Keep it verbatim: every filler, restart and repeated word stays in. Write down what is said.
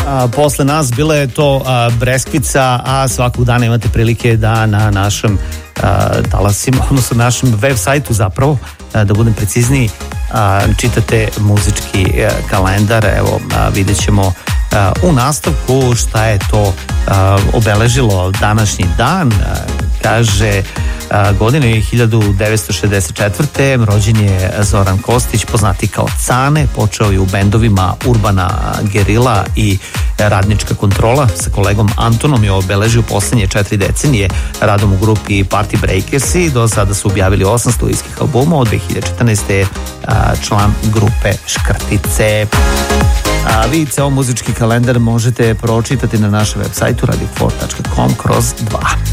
A, posle nas bila je to a, Breskvica, a svakog dana imate prilike da na našem a, talasima, odnosno našem web sajtu zapravo, a, da budem precizniji, a, čitate muzički a, kalendar. Evo, a, vidjet ćemo a, u nastavku šta je to a, obeležilo današnji dan. A, kaže, a, godine hiljadu devetsto šezdeset četvrte rođen je Zoran Kostić, poznati kao Cane, počeo je u bendovima Urbana Gerila i Radnička kontrola. Sa kolegom Antonom je obeležio poslednje četiri decenije radom u grupi Party Breakers i do sada su objavili osam studijskih albuma. Od dve hiljade četrnaeste je član grupe Škrtice. A vi ceo muzički kalendar možete pročitati na našem web sajtu radio four tačka com kroz dva.